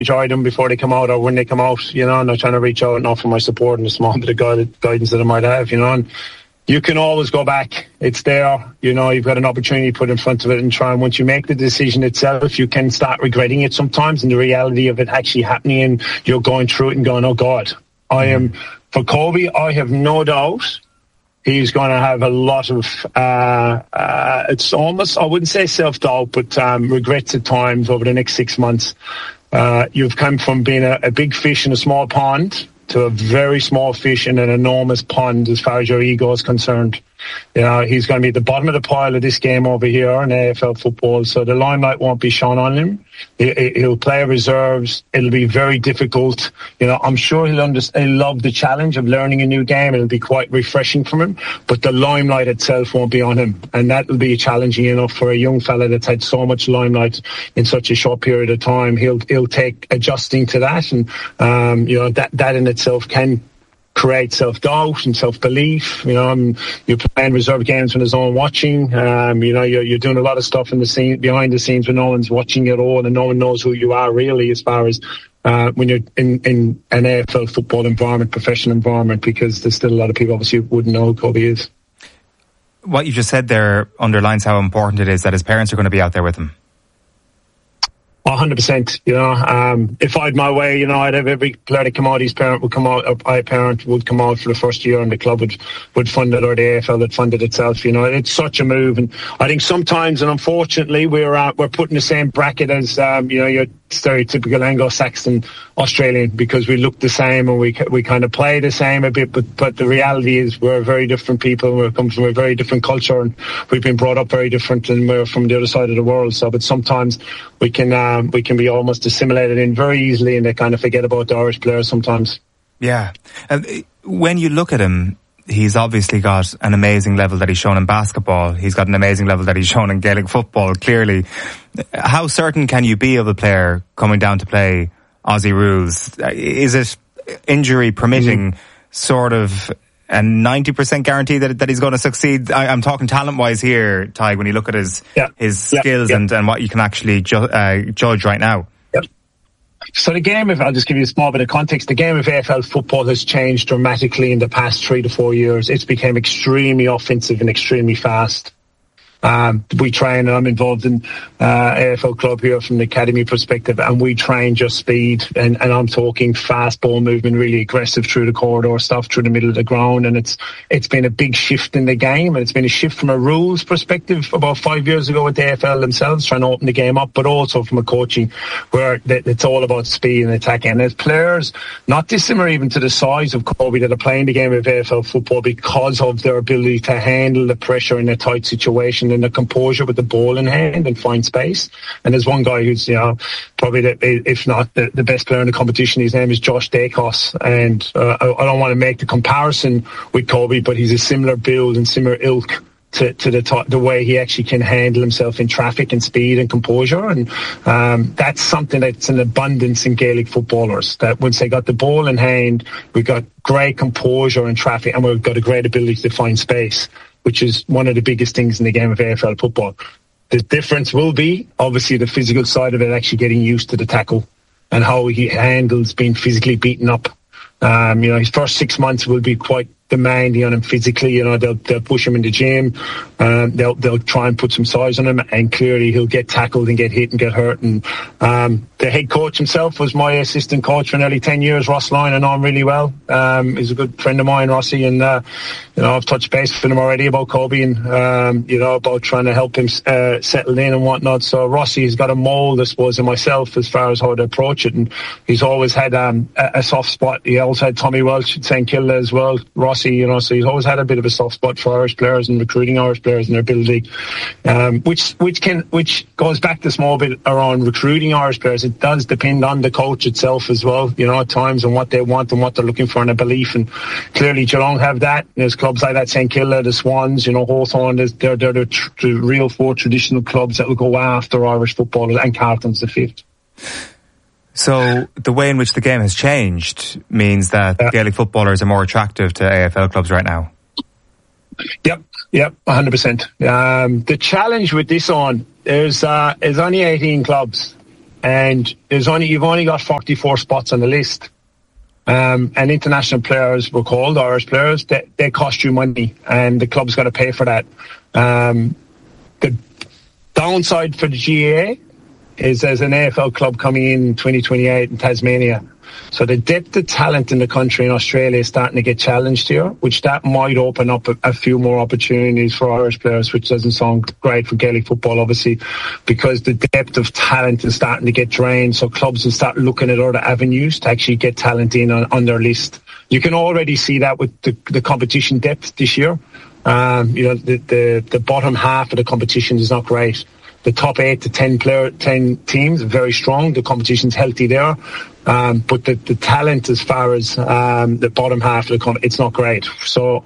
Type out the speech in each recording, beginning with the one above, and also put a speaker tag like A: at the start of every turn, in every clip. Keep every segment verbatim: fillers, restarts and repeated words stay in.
A: enjoy them before they come out or when they come out, you know, and I'm trying to reach out and offer my support and a small bit of guide, guidance that I might have, you know, and you can always go back. It's there, you know, you've got an opportunity to put in front of it and try, and once you make the decision itself, you can start regretting it sometimes, and the reality of it actually happening and you're going through it and going, oh God, I am, for Kobe, I have no doubt he's going to have a lot of, uh, uh, it's almost, I wouldn't say self-doubt, but um, regrets at times over the next six months. Uh, you've come from being a, a big fish in a small pond to a very small fish in an enormous pond as far as your ego is concerned. You know, he's going to be at the bottom of the pile of this game over here in A F L football, so the limelight won't be shone on him. He'll play reserves. It'll be very difficult. You know, I'm sure he'll, under- he'll love the challenge of learning a new game. It'll be quite refreshing for him, but the limelight itself won't be on him, and that will be challenging enough for a young fella that's had so much limelight in such a short period of time. He'll he'll take adjusting to that, and um, you know that that in itself can create self-doubt and self-belief. You know, um, you're playing reserve games when there's no one watching. Um, you know, you're, you're doing a lot of stuff in the scene, behind the scenes when no one's watching at all, and no one knows who you are really as far as uh, when you're in, in an A F L football environment, professional environment, because there's still a lot of people obviously who wouldn't know who Kobe is.
B: What you just said there underlines how important it is that his parents are going to be out there with him.
A: one hundred percent, you know, um, if I had my way, you know, I'd have every player that come out, his parent would come out, or my parent would come out for the first year, and the club would, would fund it, or the A F L would fund it itself, you know. It's such a move, and I think sometimes, and unfortunately, we're uh, we're put in the same bracket as, um, you know, your stereotypical Anglo-Saxon Australian, because we look the same and we we kind of play the same a bit, but, but the reality is we're very different people, we come from a very different culture, and we've been brought up very different, and we're from the other side of the world, so, but sometimes we can, um, we can be almost assimilated in very easily, and they kind of forget about the Irish players sometimes.
B: Yeah. Uh, when you look at him, he's obviously got an amazing level that he's shown in basketball. He's got an amazing level that he's shown in Gaelic football, clearly. How certain can you be of a player coming down to play Aussie rules? Is it injury permitting, mm-hmm. sort of a ninety percent guarantee that that he's going to succeed? I, I'm talking talent-wise here, Ty, when you look at his yeah. his yeah. skills yeah. and, and what you can actually ju- uh, judge right now.
A: Yep. So the game, if I'll just give you a small bit of context, the game of A F L football has changed dramatically in the past three to four years. It's become extremely offensive and extremely fast. Um, we train, and I'm involved in uh, A F L club here from the academy perspective, and we train just speed, and, and I'm talking fast ball movement, really aggressive through the corridor stuff, through the middle of the ground, and it's it's been a big shift in the game, and it's been a shift from a rules perspective about five years ago with the A F L themselves, trying to open the game up, but also from a coaching where it's all about speed and attack. And as players, not dissimilar even to the size of Kobe, that are playing the game of A F L football because of their ability to handle the pressure in a tight situation, and the composure with the ball in hand and find space. And there's one guy who's, you know, probably the, if not the, the best player in the competition. His name is Josh Dacos, and uh, I, I don't want to make the comparison with Kobe, but he's a similar build and similar ilk to, to the t- the way he actually can handle himself in traffic and speed and composure. And um, that's something that's an abundance in Gaelic footballers, that once they got the ball in hand, we've got great composure in traffic, and we've got a great ability to find space, which is one of the biggest things in the game of A F L football. The difference will be, obviously, the physical side of it, actually getting used to the tackle and how he handles being physically beaten up. Um, you know, his first six months will be quite demanding on him physically. You know, they'll they'll push him in the gym, um, they'll they'll try and put some size on him, and clearly he'll get tackled and get hit and get hurt. And um, the head coach himself was my assistant coach for nearly ten years, Ross Lyon. I know him really well. Um, he's a good friend of mine, Rossi, and uh, you know, I've touched base with him already about Kobe, and um, you know, about trying to help him uh, settle in and whatnot. So Rossi has got a mould, I suppose, in myself as far as how to approach it, and he's always had um, a, a soft spot. He also had Tommy Welch at Saint Kilda as well, Rossi. You know, so he's always had a bit of a soft spot for Irish players and recruiting Irish players and their ability, um, which which can which goes back to a small bit around recruiting Irish players. It does depend on the coach itself as well, you know, at times, and what they want and what they're looking for and a belief. And clearly Geelong have that. There's clubs like that, Saint Kilda, the Swans, you know, Hawthorn. They're they're the, tr- the real four traditional clubs that will go after Irish footballers, and Carlton's the fifth.
B: So the way in which the game has changed means that yeah. Gaelic footballers are more attractive to A F L clubs right now.
A: Yep, yep, one hundred percent. Um, the challenge with this on is uh, there's only eighteen clubs and there's only you've only got forty-four spots on the list. Um, and international players were called, Irish players, they, they cost you money, and the club's got to pay for that. Um, the downside for the G A A is there's an A F L club coming in twenty twenty-eight in Tasmania. So the depth of talent in the country in Australia is starting to get challenged here, which that might open up a, a few more opportunities for Irish players, which doesn't sound great for Gaelic football, obviously, because the depth of talent is starting to get drained. So clubs will start looking at other avenues to actually get talent in on, on their list. You can already see that with the, the competition depth this year. Um, you know, the, the, the bottom half of the competition is not great. The top eight to ten player, ten teams, very strong. The competition's healthy there. Um, but the, the talent as far as, um, the bottom half of the com- it's not great. So,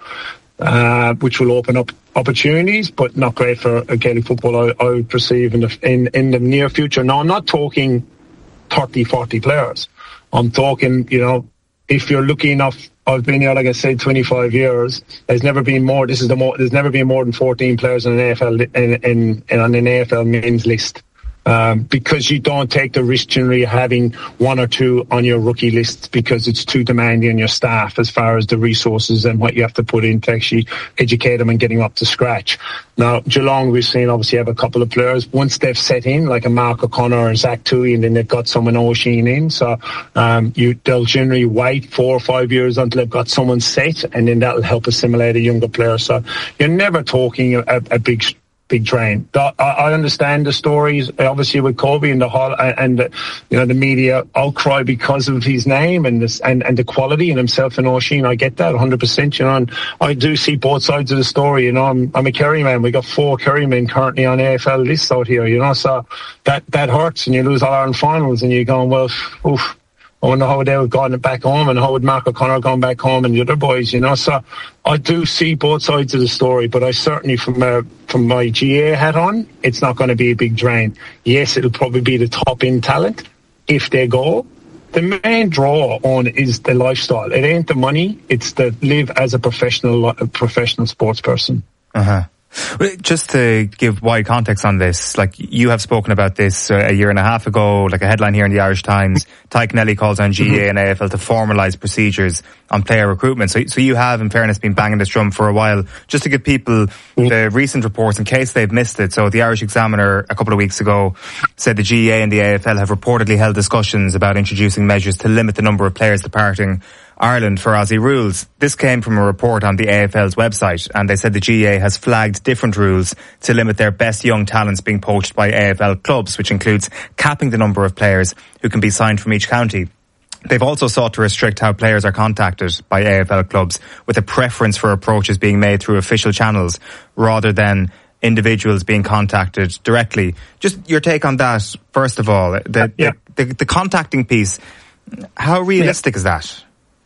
A: uh, which will open up opportunities, but not great for uh, Gaelic football, I, I would perceive in the, in, in the near future. Now, I'm not talking thirty, forty players. I'm talking, you know, if you're lucky enough, I've been here, like I said, twenty-five years. There's never been more. This is the more. There's never been more than fourteen players on an A F L in, in, in on an A F L men's list, um, because you don't take the risk generally of having one or two on your rookie list because it's too demanding on your staff as far as the resources and what you have to put in to actually educate them and getting up to scratch. Now, Geelong, we've seen obviously have a couple of players. Once they've set in, like a Mark O'Connor or Zach Toohey, and then they've got someone O'Sheen in. So um, you, they'll generally wait four or five years until they've got someone set, and then that'll help assimilate a younger player. So you're never talking a, a big big drain. I understand the stories, obviously, with Kobe and the hall and the, you know, the media outcry because of his name and this and, and the quality and himself and O'Sheen. I get that one hundred percent, you know, and I do see both sides of the story. You know, I'm, I'm a Kerry man. We got four Kerry men currently on A F L lists out here, you know, so that, that hurts, and you lose all Ireland finals and you're going, well, oof. I wonder how they would have gotten it back home, and how would Mark O'Connor gone back home and the other boys, you know. So I do see both sides of the story, but I certainly, from uh, from my G A hat on, it's not going to be a big drain. Yes, it'll probably be the top end talent if they go. The main draw on is the lifestyle. It ain't the money; it's the live as a professional, a professional sports person.
B: Uh huh. Just to give wide context on this, like you have spoken about this uh, a year and a half ago, like a headline here in the Irish Times, Ty Kennelly calls on G A A and A F L to formalise procedures on player recruitment. So, so you have, in fairness, been banging this drum for a while. Just to give people the recent reports in case they've missed it. So the Irish Examiner a couple of weeks ago said the G A A and the A F L have reportedly held discussions about introducing measures to limit the number of players departing Ireland for Aussie rules. This came from a report on the A F L's website, and they said the G A A has flagged different rules to limit their best young talents being poached by A F L clubs, which includes capping the number of players who can be signed from each county. They've also sought to restrict how players are contacted by A F L clubs, with a preference for approaches being made through official channels rather than individuals being contacted directly. Just your take on that, first of all. The, yeah. the, the, the contacting piece, how realistic yeah. is that?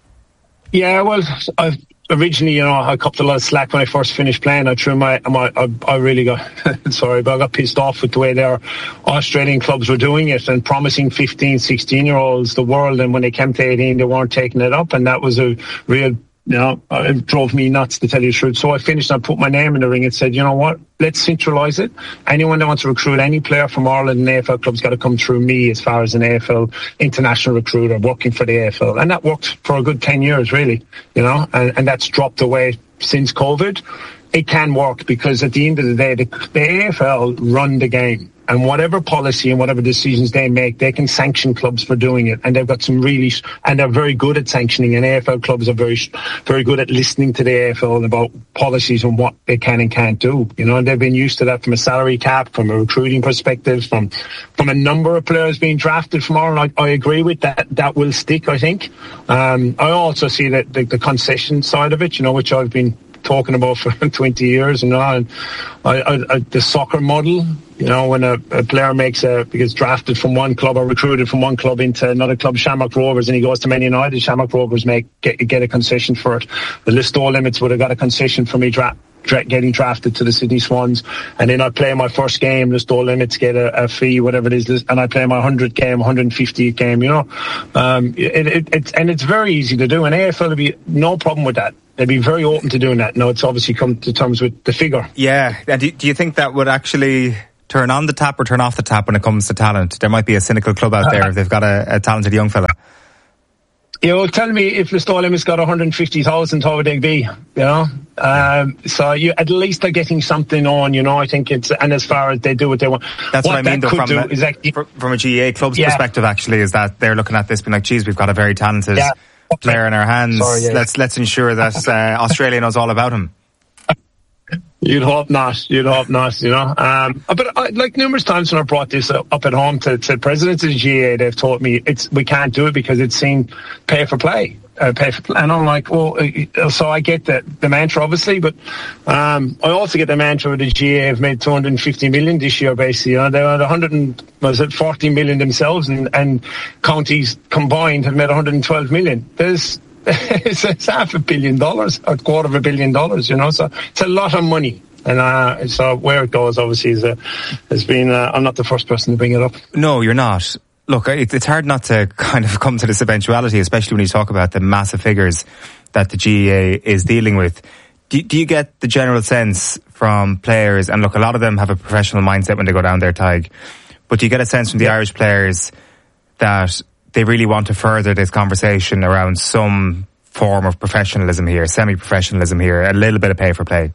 A: Yeah, well, I originally, you know, I copped a lot of slack when I first finished playing. I threw my, my I, I really got, sorry, but I got pissed off with the way their Australian clubs were doing it and promising fifteen, sixteen year olds the world. And when they came to eighteen, they weren't taking it up. And that was a real, you know, it drove me nuts, to tell you the truth. So I finished and I put my name in the ring and said, you know what, let's centralise it. Anyone that wants to recruit any player from Ireland and A F L club's got to come through me as far as an A F L international recruiter working for the A F L. And that worked for a good ten years, really, you know, and, and that's dropped away since COVID. It can work because at the end of the day, the, the A F L run the game. And whatever policy and whatever decisions they make, they can sanction clubs for doing it. And they've got some really, and they're very good at sanctioning. And A F L clubs are very, very good at listening to the A F L about policies and what they can and can't do. You know, and they've been used to that from a salary cap, from a recruiting perspective, from, from a number of players being drafted from Ireland. I, I agree with that. That will stick, I think. Um, I also see that the, the concession side of it, you know, which I've been talking about for twenty years and now, and I, I, I, the soccer model, you know, when a, a player makes a, gets drafted from one club or recruited from one club into another club, Shamrock Rovers, and he goes to Man United, Shamrock Rovers make, get, get a concession for it. The Listowel Limits would have got a concession for me dra- dra- getting drafted to the Sydney Swans, and then I play my first game, Listowel Limits get a, a fee, whatever it is, and I play my one hundredth game, one hundred fiftieth game, you know. Um, it, it, it's, and it's very easy to do, and A F L would be no problem with that. They'd be very open to doing that. Now, it's obviously come to terms with the figure.
B: Yeah. And do, do you think that would actually turn on the tap or turn off the tap when it comes to talent? There might be a cynical club out there if they've got a, a talented young fella.
A: You know, tell me if Listowel has got one hundred fifty thousand, how would they be? You know, um, so you at least they're getting something on. You know, I think it's, and as far as they do what they want,
B: that's what, what I mean. Though, from, a,
A: actually,
B: from a G A A club's
A: yeah. perspective,
B: actually, is that they're looking at this being like, geez, we've got a very talented yeah. player in our hands. Sorry, yeah. Let's let's ensure that uh, Australia knows all about him.
A: You'd hope not. You'd hope not, you know. Um, but I, like numerous times when I brought this up at home to, to presidents of the G A A, they've told me it's we can't do it because it's seen pay for play. Uh, pay for play. And I'm like, well, uh, so I get the, the mantra, obviously, but um, I also get the mantra with the G A A have made two hundred fifty million this year, basically. You know, they had one hundred and, was it forty million themselves, and, and counties combined have made one hundred twelve million. There's It's, it's half a billion dollars, a quarter of a billion dollars, you know, so it's a lot of money. And uh, so where it goes, obviously, is, uh, has been, uh, I'm not the first person to bring it up.
B: No, you're not. Look, it, it's hard not to kind of come to this eventuality, especially when you talk about the massive figures that the G A A is dealing with. Do, do you get the general sense from players, and look, a lot of them have a professional mindset when they go down there, Tig, but do you get a sense from the yeah. Irish players that they really want to further this conversation around some form of professionalism here, semi-professionalism here, a little bit of pay for play?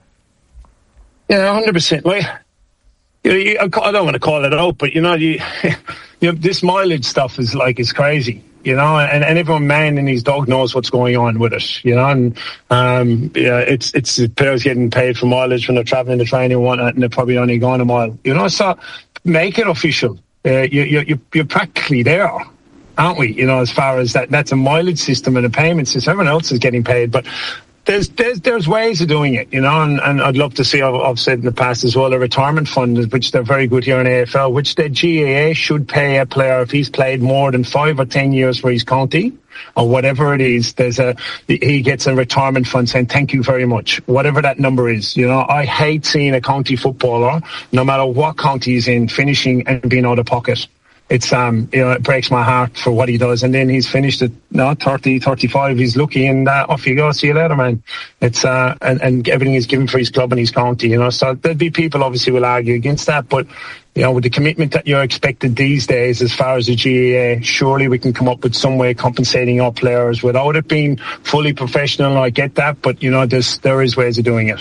A: Yeah, one hundred percent. Like, you know, you, I don't want to call it out, but you know, you, you know, this mileage stuff is like, it's crazy, you know, and, and everyone, man and his dog knows what's going on with it, you know, and, um, yeah, it's, it's the players getting paid for mileage when they're traveling to training and whatnot, and they're probably only going a mile, you know, so make it official. Uh, you, you, you're practically there, aren't we? You know, as far as that, that's a mileage system and a payment system. Everyone else is getting paid, but there's there's there's ways of doing it, you know, and, and I'd love to see, I've, I've said in the past as well, a retirement fund, which they're very good here in A F L, which the G A A should pay a player if he's played more than five or ten years for his county or whatever it is. There's a, he gets a retirement fund saying thank you very much, whatever that number is. You know, I hate seeing a county footballer, no matter what county he's in, finishing and being out of pocket. It's, um, you know, it breaks my heart for what he does. And then he's finished at, no, thirty, thirty-five, he's lucky, and uh, off you go, see you later, man. It's, uh, and, and everything is given for his club and his county, you know. So there'll be people obviously will argue against that, but, you know, with the commitment that you're expected these days as far as the G A A, surely we can come up with some way of compensating our players without it being fully professional. I get that, but, you know, there's, there is ways of doing it.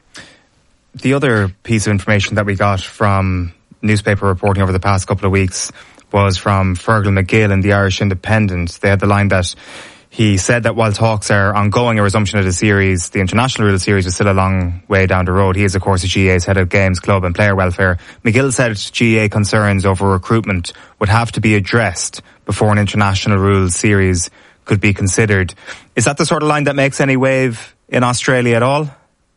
B: The other piece of information that we got from newspaper reporting over the past couple of weeks was from Fergal McGill in the Irish Independent. They had the line that he said that while talks are ongoing, a resumption of the series, the international rule series, is still a long way down the road. He is, of course, the G A A's head of games, club and player welfare. McGill said G A A concerns over recruitment would have to be addressed before an international rules series could be considered. Is that the sort of line that makes any wave in Australia at all?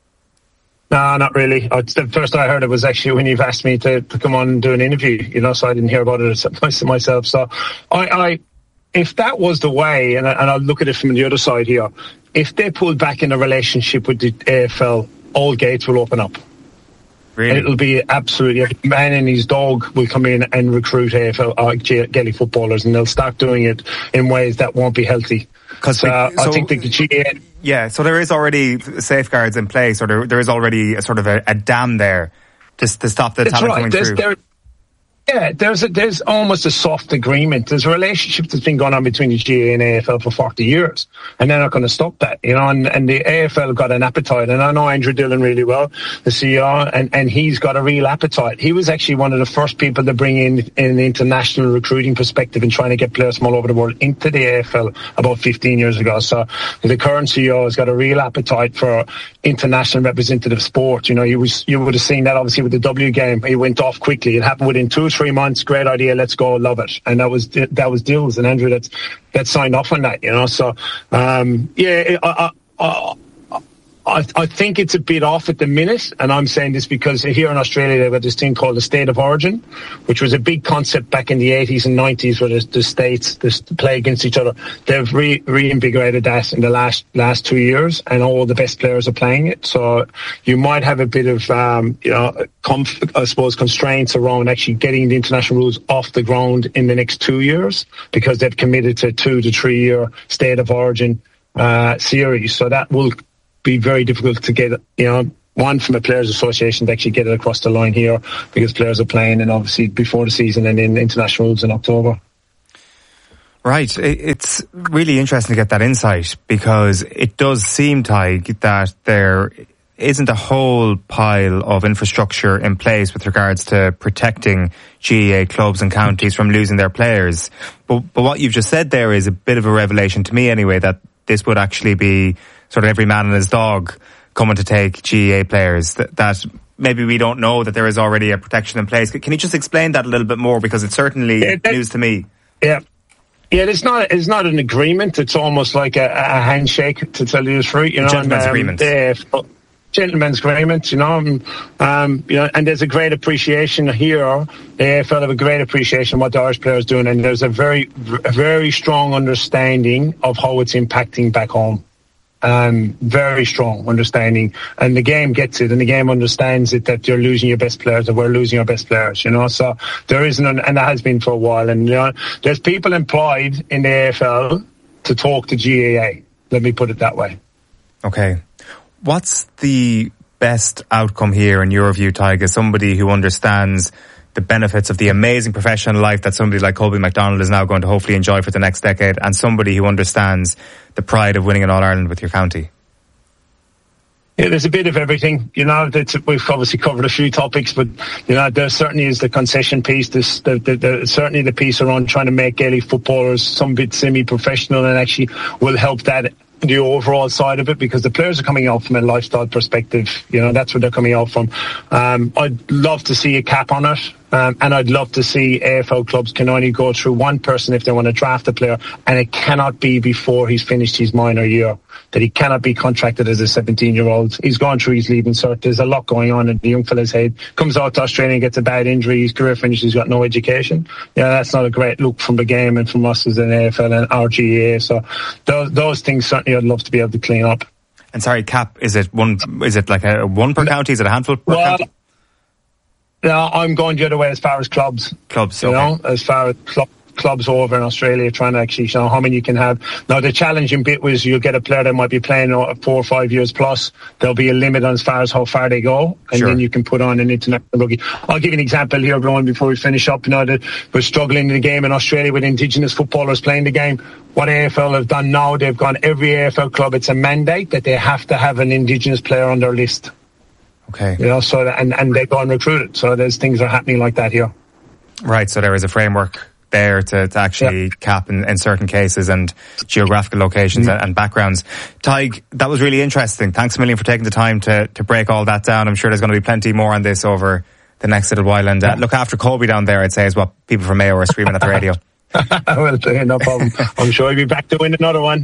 A: No, not really. The first I heard it was actually when you've asked me to, to come on and do an interview, you know, so I didn't hear about it myself. So I, I if that was the way, and, I, and I'll look at it from the other side here, if they pull back in a relationship with the A F L, all gates will open up.
B: Really?
A: And it'll be absolutely, a man and his dog will come in and recruit A F L, uh, Gaelic footballers, and they'll start doing it in ways that won't be healthy. Because uh, so, I think the G A A...
B: Yeah, so there is already safeguards in place, or there, there is already a sort of a, a dam there just to stop the talent
A: right.
B: coming
A: there's,
B: through.
A: There, yeah, there's a, there's almost a soft agreement. There's a relationship that's been going on between the G A A and A F L for forty years, and they're not going to stop that, you know. And, and the A F L got an appetite, and I know Andrew Dillon really well, the C E O, and, and he's got a real appetite. He was actually one of the first people to bring in, in an international recruiting perspective and trying to get players from all over the world into the A F L about fifteen years ago. So the current C E O has got a real appetite for international representative sport. You know, you was you would have seen that obviously with the W game. It went off quickly. It happened within two or three months. Great idea. Let's go. Love it. And that was that was Dills and Andrew that's that signed off on that. You know, so um, yeah, I, I, I, I, I think it's a bit off at the minute, and I'm saying this because here in Australia they've got this thing called the State of Origin, which was a big concept back in the eighties and nineties where the, the states the, play against each other. They've re, reinvigorated that in the last last two years, and all the best players are playing it. So you might have a bit of um, you know, comf- I suppose constraints around actually getting the international rules off the ground in the next two years because they've committed to two to three year State of Origin uh, series. So that will be very difficult to get, you know, one from a Players Association to actually get it across the line here, because players are playing, and obviously before the season and in international rules in October.
B: Right. It's really interesting to get that insight, because it does seem, Tig, that there isn't a whole pile of infrastructure in place with regards to protecting G A A clubs and counties from losing their players. But, but what you've just said there is a bit of a revelation to me anyway, that this would actually be sort of every man and his dog coming to take G A A players, that, that maybe we don't know that there is already a protection in place. Can you just explain that a little bit more, because it's certainly yeah, that, news to me.
A: Yeah. Yeah, it's not. It's not an agreement. It's almost like a, a handshake, to tell you the truth. You know,
B: gentleman's
A: and, um,
B: agreement.
A: Uh, gentleman's agreement. You know, and, um, you know, and there's a great appreciation here. The A F L have a great appreciation of what the Irish players are doing, and there's a very, a very strong understanding of how it's impacting back home. Um, very strong understanding, and the game gets it, and the game understands it, that you're losing your best players, and we're losing our best players, you know. So there isn't, an, and that has been for a while. And you know, there's people employed in the A F L to talk to G A A. Let me put it that way.
B: Okay, what's the best outcome here in your view, Tig, as somebody who understands the benefits of the amazing professional life that somebody like Colby McDonald is now going to hopefully enjoy for the next decade, and somebody who understands the pride of winning an All-Ireland with your county?
A: Yeah, there's a bit of everything. You know, that's, we've obviously covered a few topics, but, you know, there certainly is the concession piece. There's the, the, the, certainly the piece around trying to make Gaelic footballers some bit semi-professional, and actually will help that, the overall side of it, because the players are coming out from a lifestyle perspective. You know, that's where they're coming out from. Um, I'd love to see a cap on it. Um, and I'd love to see A F L clubs can only go through one person if they want to draft a player, and it cannot be before he's finished his minor year. That he cannot be contracted as a seventeen-year-old. He's gone through his leaving cert. There's a lot going on in the young fella's head. Comes out to Australia and gets a bad injury. His career finishes. He's got no education. Yeah, that's not a great look from the game and from us as an A F L and our G A A. So those, those things certainly I'd love to be able to clean up.
B: And sorry, cap, is it one? Is it like a one per county? Is it a handful per
A: well,
B: county?
A: No, I'm going the other way as far as clubs.
B: Clubs,
A: you
B: okay.
A: know, as far as club, clubs over in Australia, trying to actually show how many you can have. Now, the challenging bit was you'll get a player that might be playing four or five years plus. There'll be a limit on as far as how far they go, and
B: sure.
A: then you can put on an international rookie. I'll give you an example here, Rowan, before we finish up. You know, that we're struggling in the game in Australia with Indigenous footballers playing the game. What A F L have done now, they've gone every A F L club, it's a mandate that they have to have an Indigenous player on their list.
B: Okay.
A: You know, so that, and, and they go and recruit it. So there's things are happening like that here.
B: Right, so there is a framework there to, to actually yeah. cap in, in certain cases, and geographical locations mm-hmm. and, and backgrounds. Tig, that was really interesting. Thanks a million for taking the time to, to break all that down. I'm sure there's going to be plenty more on this over the next little while. And uh, look after Colby down there, I'd say, is what people from Mayo are screaming at the radio.
A: Well, no problem. I'm sure he'll be back to win another one.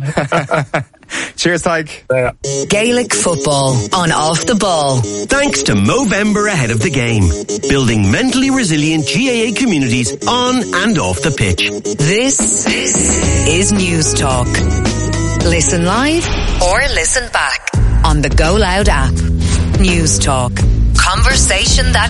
B: Cheers, Tig.
A: Yeah.
C: Gaelic football on Off the Ball.
D: Thanks to Movember ahead of the game. Building mentally resilient G A A communities on and off the pitch.
C: This is News Talk. Listen live or listen back on the Go Loud app. News Talk. Conversation that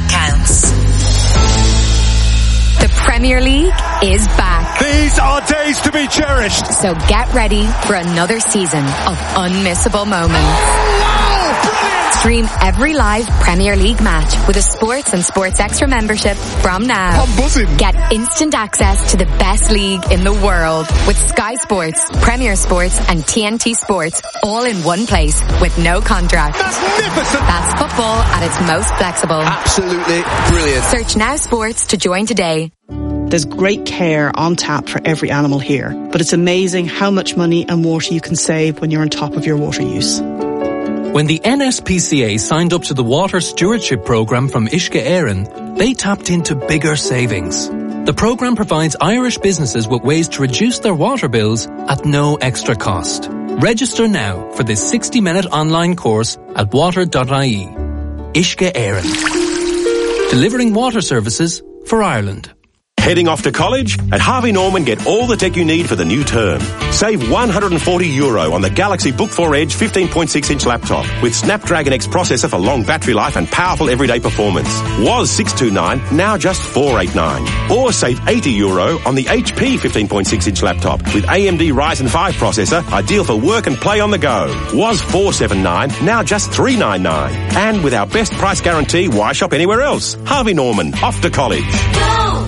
C: counts. The Premier League is back.
E: These are days to be cherished.
C: So get ready for another season of unmissable moments.
E: Oh, wow! Brilliant!
C: Stream every live Premier League match with a Sports and Sports Extra membership from now.
E: I'm buzzing.
C: Get instant access to the best league in the world with Sky Sports, Premier Sports and T N T Sports all in one place with no contract.
E: Magnificent!
C: That's football at its most flexible.
E: Absolutely brilliant.
C: Search Now Sports to join today.
F: There's great care on tap for every animal here, but it's amazing how much money and water you can save when you're on top of your water use.
G: When the N S P C A signed up to the Water Stewardship Programme from Uisce Éireann, they tapped into bigger savings. The programme provides Irish businesses with ways to reduce their water bills at no extra cost. Register now for this sixty-minute online course at water dot I E. Uisce Éireann. Delivering water services for Ireland.
H: Heading off to college? At Harvey Norman, get all the tech you need for the new term. Save one hundred forty euro on the Galaxy Book four Edge fifteen point six inch laptop with Snapdragon X processor for long battery life and powerful everyday performance. Was six hundred twenty-nine, now just four hundred eighty-nine. Or save eighty euro on the H P fifteen point six inch laptop with A M D Ryzen five processor, ideal for work and play on the go. Was four hundred seventy-nine, now just three hundred ninety-nine. And with our best price guarantee, why shop anywhere else? Harvey Norman, off to college.
C: Go!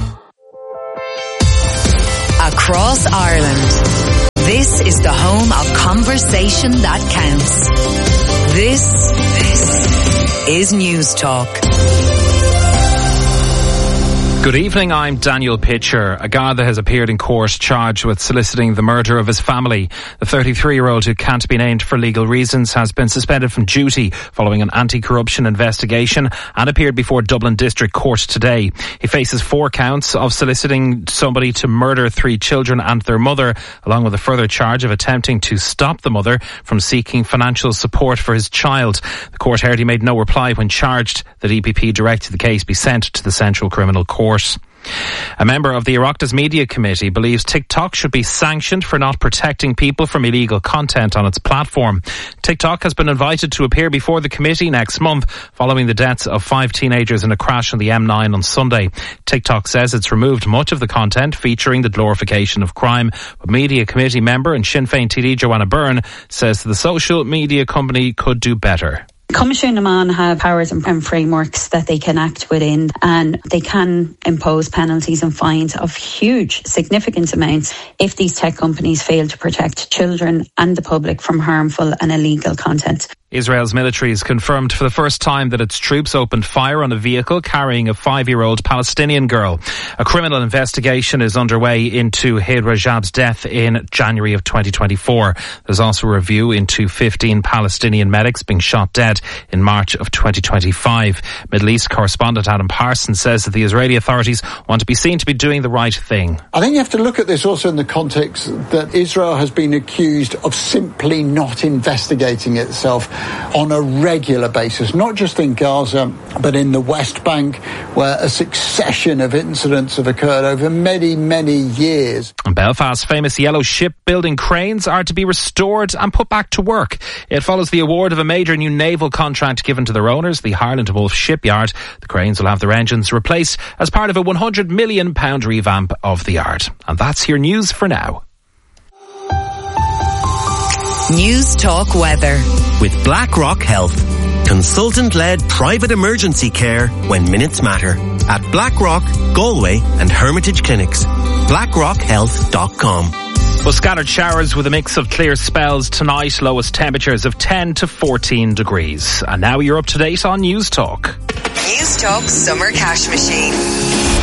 C: Across Ireland, this is the home of conversation that counts. This, this is News Talk.
I: Good evening, I'm Daniel Pitcher. A Garda has appeared in court charged with soliciting the murder of his family. The thirty-three-year-old, who can't be named for legal reasons, has been suspended from duty following an anti-corruption investigation and appeared before Dublin District Court today. He faces four counts of soliciting somebody to murder three children and their mother, along with a further charge of attempting to stop the mother from seeking financial support for his child. The court heard he made no reply when charged. The D P P directed the case be sent to the Central Criminal Court. A member of the Oireachtas Media Committee believes TikTok should be sanctioned for not protecting people from illegal content on its platform. TikTok has been invited to appear before the committee next month following the deaths of five teenagers in a crash on the M nine on Sunday. TikTok says it's removed much of the content featuring the glorification of crime, but Media Committee member and Sinn Féin T D Joanna Byrne says the social media company could do better.
J: Coimisiún na Meán have powers and frameworks that they can act within, and they can impose penalties and fines of huge, significant amounts if these tech companies fail to protect children and the public from harmful and illegal content.
I: Israel's military has confirmed for the first time that its troops opened fire on a vehicle carrying a five-year-old Palestinian girl. A criminal investigation is underway into Haid Rajab's death in January of twenty twenty-four. There's also a review into fifteen Palestinian medics being shot dead in March of twenty twenty-five. Middle East correspondent Adam Parsons says that the Israeli authorities want to be seen to be doing the right thing.
K: I think you have to look at this also in the context that Israel has been accused of simply not investigating itself on a regular basis, not just in Gaza, but in the West Bank, where a succession of incidents have occurred over many, many years.
I: Belfast's famous yellow shipbuilding cranes are to be restored and put back to work. It follows the award of a major new naval contract given to their owners, the Harland Wolff Shipyard. The cranes will have their engines replaced as part of a one hundred million pounds revamp of the yard. And that's your news for now.
C: News Talk Weather.
D: With BlackRock Health. Consultant-led private emergency care when minutes matter. At BlackRock, Galway and Hermitage Clinics. blackrock health dot com.
I: Well, scattered showers with a mix of clear spells tonight. Lowest temperatures of ten to fourteen degrees. And now you're up to date on News Talk.
C: News Talk Summer Cash Machine.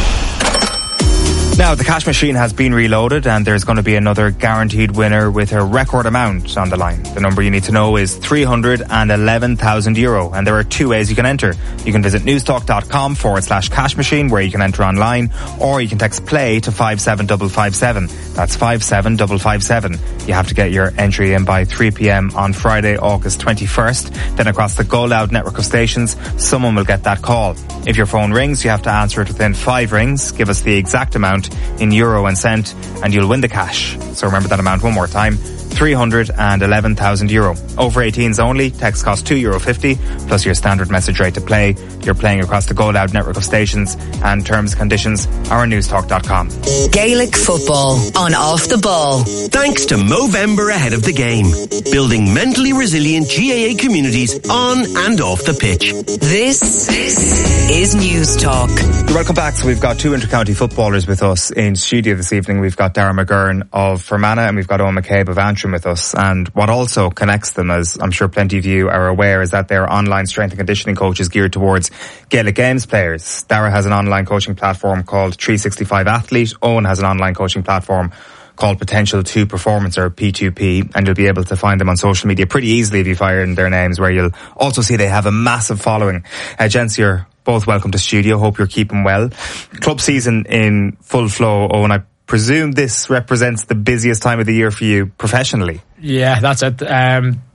B: Now, the cash machine has been reloaded and there's going to be another guaranteed winner with a record amount on the line. The number you need to know is three hundred eleven thousand euro, and there are two ways you can enter. You can visit newstalk.com forward slash cash machine where you can enter online, or you can text play to five seven five five seven. That's five seven five five seven. You have to get your entry in by three p.m. on Friday, August twenty-first. Then across the Go Loud network of stations, someone will get that call. If your phone rings, you have to answer it within five rings. Give us the exact amount in euro and cent and you'll win the cash. So remember that amount one more time, three hundred eleven thousand euro. Over eighteens only, text costs two euro fifty plus your standard message rate to play. You're playing across the Go Loud network of stations, and terms and conditions are on newstalk dot com.
C: Gaelic football on Off the Ball.
D: Thanks to Movember ahead of the game. Building mentally resilient G A A communities on and off the pitch.
C: This, this is News Talk.
B: Welcome back. So we've got two inter-county footballers with us in studio this evening. We've got Darragh McGurn of Fermanagh and we've got Owen McCabe of Antrim with us. And what also connects them, as I'm sure plenty of you are aware, is that they're online strength and conditioning coaches geared towards Gaelic Games players. Darragh has an online coaching platform called three sixty-five Athlete. Owen has an online coaching platform called Potential two Performance, or P two P, and you'll be able to find them on social media pretty easily if you fire in their names, where you'll also see they have a massive following. Uh, gents, you're both welcome to studio. Hope you're keeping well. Club season in full flow. Owen, I presume this represents the busiest time of the year for you professionally.
L: Yeah, that's it. Um,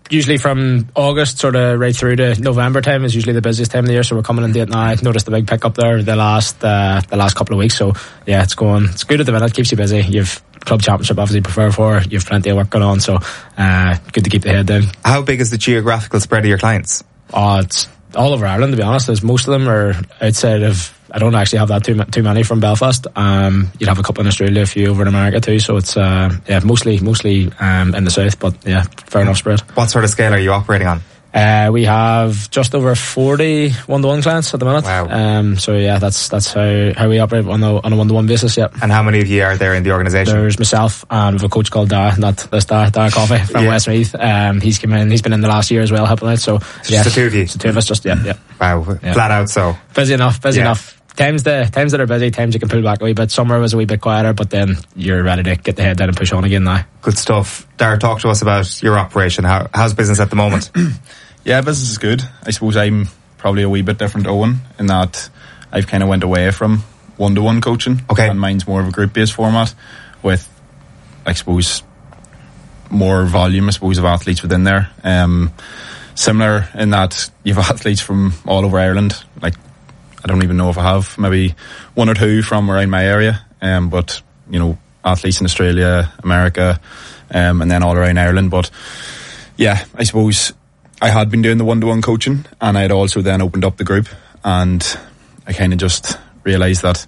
L: usually from August sort of right through to November time is usually the busiest time of the year, so we're coming into it now. I've noticed a big pickup there the last uh, the last couple of weeks, so yeah, it's going it's good at the minute, keeps you busy. You've club championship obviously prefer for, you've plenty of work going on, so uh, good to keep the head down.
B: How big is the geographical spread of your clients?
L: Oh, it's all over Ireland, to be honest. There's most of them are outside of, I don't actually have that too too many from Belfast. Um, you'd have a couple in Australia, a few over in America too. So it's uh, yeah, mostly mostly um, in the south. But yeah, fair enough spread.
B: What sort of scale are you operating on?
L: Uh, we have just over forty one-to-one clients at the minute.
B: Wow.
L: Um, so yeah, that's that's how, how we operate on a, on a one-to-one basis. Yeah.
B: And how many of you are there in the organisation?
L: There's myself and we have a coach called Dara, not this Dara, Dara Coffey from yeah. Westmeath. Um, he's come in. He's been in the last year as well, helping out. So
B: it's
L: yeah,
B: just the two of you.
L: It's the two of us. Just yeah, yeah.
B: Wow,
L: yeah.
B: Flat out. So
L: busy enough. Busy
B: yeah.
L: enough. Times the times that are busy, times you can pull back a wee bit. Summer was a wee bit quieter, but then you're ready to get the head down and push on again now.
B: Good stuff. Dara, talk to us about your operation. How, how's business at the moment?
M: Yeah, business is good. I suppose I'm probably a wee bit different to Owen in that I've kind of went away from one-to-one coaching.
B: Okay.
M: And mine's more of a group-based format with, I suppose, more volume, I suppose, of athletes within there. Um, similar in that you have athletes from all over Ireland. Like, I don't even know if I have maybe one or two from around my area. Um, but, you know, athletes in Australia, America, um, and then all around Ireland. But, yeah, I suppose I had been doing the one-to-one coaching and I had also then opened up the group, and I kind of just realised that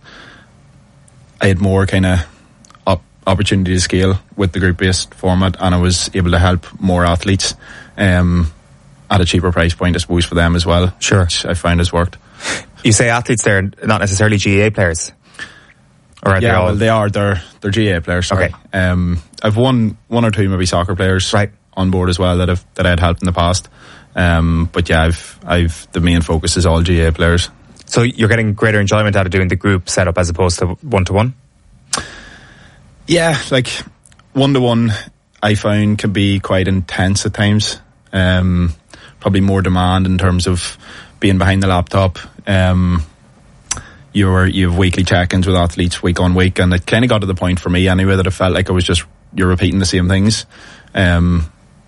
M: I had more kind of op- opportunity to scale with the group-based format, and I was able to help more athletes um, at a cheaper price point, I suppose, for them as well.
B: Sure.
M: Which I found has worked.
B: You say athletes there, not necessarily G A A players? Or are
M: yeah,
B: they all?
M: Well, they are. They're, they're G A A players. Sorry.
B: Okay.
M: Um, I've one, one or two maybe soccer players
B: right.
M: on board as well that I've, that I'd helped in the past. Um, but yeah, I've, I've, the main focus is all G A A players.
B: So you're getting greater enjoyment out of doing the group setup as opposed to one-to-one?
M: Yeah, like one-to-one I found can be quite intense at times. Um, probably more demand in terms of being behind the laptop. Um, you're, you have weekly check-ins with athletes week on week, and it kind of got to the point for me anyway that I felt like I was just, you're repeating the same things. Um,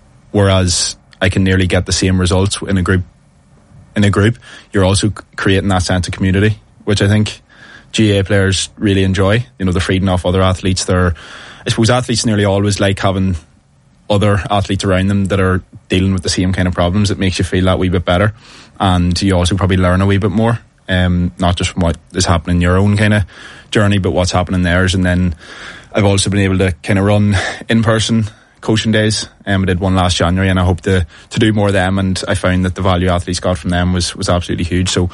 M: whereas I can nearly get the same results in a group. In a group, you're also creating that sense of community, which I think G A A players really enjoy. You know, they're feeding off other athletes. They're, I suppose athletes nearly always like having other athletes around them that are dealing with the same kind of problems. It makes you feel that wee bit better, and you also probably learn a wee bit more, um, not just from what is happening in your own kind of journey, but what's happening theirs. And then I've also been able to kind of run in-person coaching days. Um, I did one last January, and I hope to to do more of them, and I found that the value athletes got from them was was absolutely huge. So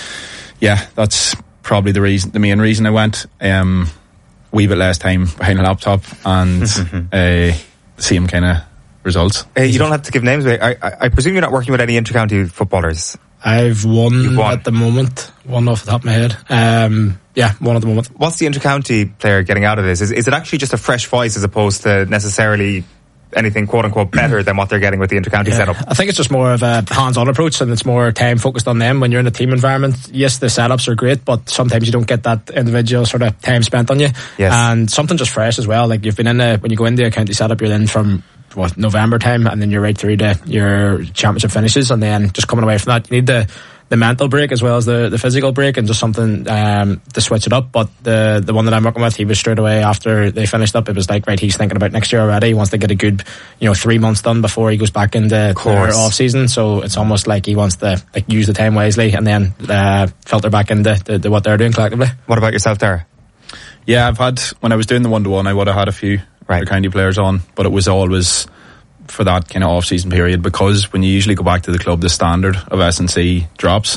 M: yeah, that's probably the reason, the main reason I went. Um, a wee bit less time behind a laptop and uh, same kind of results.
B: Uh, you don't have to give names, but I, I, I presume you're not working with any inter-county footballers.
L: I've won, won at the moment, one off the top of my head. Um, yeah, one at the moment.
B: What's the inter-county player getting out of this? Is, is it actually just a fresh voice as opposed to necessarily anything quote-unquote better than what they're getting with the inter-county
L: yeah,
B: setup?
L: I think it's just more of a hands-on approach, and it's more time focused on them when you're in a team environment. Yes, the setups are great, but sometimes you don't get that individual sort of time spent on you.
B: Yes.
L: And something just fresh as well. Like, you've been in a, when you go into a county setup, you're in from what, November time, and then you're right through to your championship finishes, and then just coming away from that, you need the the mental break as well as the, the physical break, and just something um, to switch it up. But the the one that I'm working with, he was straight away after they finished up, it was like, right, he's thinking about next year already. He wants to get a good, you know, three months done before he goes back into the off season. So it's almost like he wants to like use the time wisely and then uh, filter back into the, the, what they're doing collectively.
B: What about yourself, Dara?
M: Yeah, I've had, when I was doing the one-to-one, I would have had a few right. county players on, but it was always for that kind of off-season period, because when you usually go back to the club, the standard of S and C drops,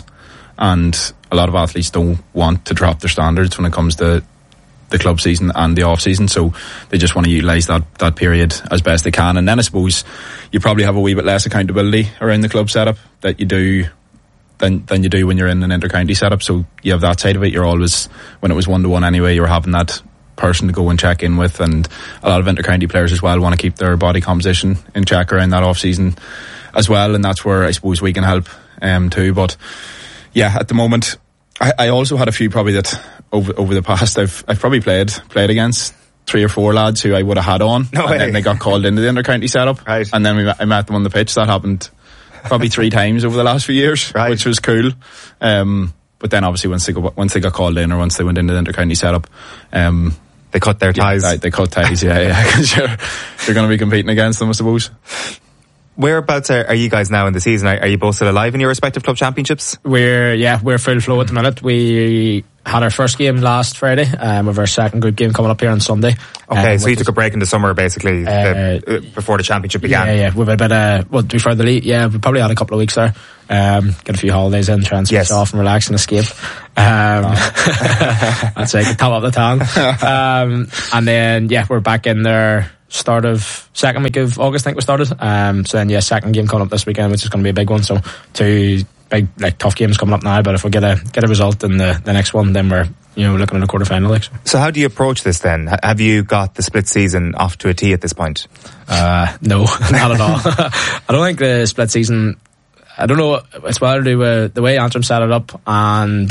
M: and a lot of athletes don't want to drop their standards when it comes to the club season and the off-season, so they just want to utilise that, that period as best they can. And then I suppose you probably have a wee bit less accountability around the club setup that you do than, than you do when you're in an inter-county setup, so you have that side of it. You're always, when it was one-to-one anyway, you're having that person to go and check in with, and a lot of inter-county players as well want to keep their body composition in check around that off-season as well, and that's where I suppose we can help um, too. But yeah, at the moment I, I also had a few probably that over over the past I've I've probably played played against three or four lads who I would have had on,
B: no
M: and
B: way.
M: then they got called into the inter-county setup,
B: right.
M: and then we met, I met them on the pitch. That happened probably three times over the last few years,
B: right.
M: which was cool. Um, but then obviously once they go, once they got called in, or once they went into the inter-county setup, um,
B: they cut their ties.
M: Yeah, they, they cut ties, yeah, yeah, because you're, you're going to be competing against them, I suppose.
B: Whereabouts are, are you guys now in the season? Are, are you both still alive in your respective club championships?
L: We're yeah, we're full flow at the minute. We had our first game last Friday, um, with our second group game coming up here on Sunday.
B: Okay,
L: um,
B: so you took a break in the summer, basically, uh, uh, before the championship began.
L: Yeah, yeah, we've had a bit of, well, to be fair, the league, yeah, we probably had a couple of weeks there. Um, get a few holidays in, try and switch
B: yes.
L: off and relax and escape. Um, that's like top up the town. Um, and then, yeah, we're back in there start of second week of August, I think we started. Um, so then, yeah, second game coming up this weekend, which is going to be a big one. So two big, like, tough games coming up now, but if we get a, get a result in the, the next one, then we're, you know, looking at a quarter final. Like, so.
B: so how do you approach this then? H- have you got the split season off to a tee at this point?
L: Uh, no, not at all. I don't think the split season, I don't know, it's whether to do with the way Antrim set it up and